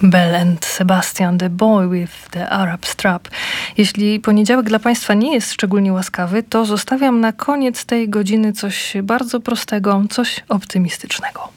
Bell and Sebastian, The Boy with the Arab Strap. Jeśli poniedziałek dla Państwa nie jest szczególnie łaskawy, to zostawiam na koniec tej godziny coś bardzo prostego, coś optymistycznego.